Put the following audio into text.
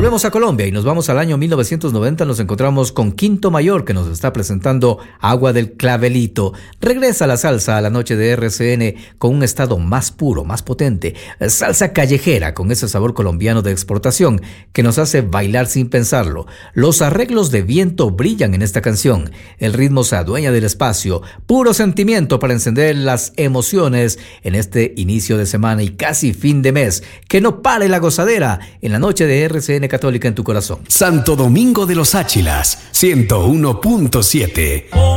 Volvemos a Colombia y nos vamos al año 1990. Nos encontramos con Quinto Mayor, que nos está presentando Agua del Clavelito. Regresa la salsa a la noche de RCN con un estado más puro, más potente. Salsa callejera con ese sabor colombiano de exportación que nos hace bailar sin pensarlo. Los arreglos de viento brillan en esta canción. El ritmo se adueña del espacio. Puro sentimiento para encender las emociones en este inicio de semana y casi fin de mes. Que no pare la gozadera en la noche de RCN Católica en tu corazón. Santo Domingo de los Áchilas, 101.7.